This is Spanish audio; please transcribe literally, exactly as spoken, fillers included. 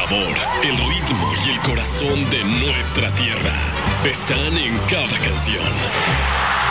sabor, el ritmo y el corazón de nuestra tierra están en cada canción.